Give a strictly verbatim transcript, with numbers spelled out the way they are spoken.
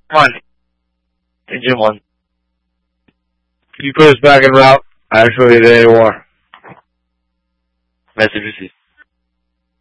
Come on. Engine one. Can you put us back en route? Actually, there you are. Message received.